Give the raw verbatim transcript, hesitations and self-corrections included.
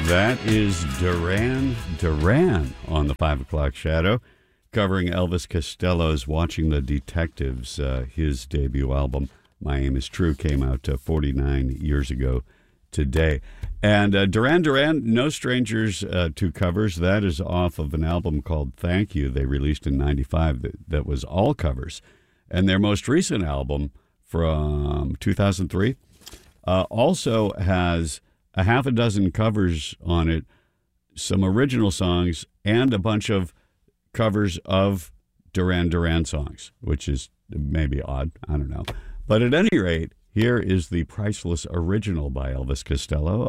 That is Duran Duran on the five o'clock Shadow, covering Elvis Costello's Watching the Detectives. Uh, his debut album, My Aim Is True, came out uh, forty-nine years ago today. And uh, Duran Duran, no strangers uh, to covers. That is off of an album called Thank You they released in ninety-five that, that was all covers. And their most recent album from two thousand three uh, also has a half a dozen covers on it, some original songs, and a bunch of covers of Duran Duran songs, which is maybe odd. I don't know. But at any rate, here is the priceless original by Elvis Costello.